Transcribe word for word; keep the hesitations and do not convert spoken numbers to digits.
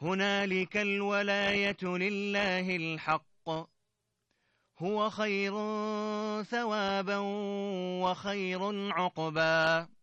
هنالك الولاية لله الحق، هو خير ثوابا وخير عقبا.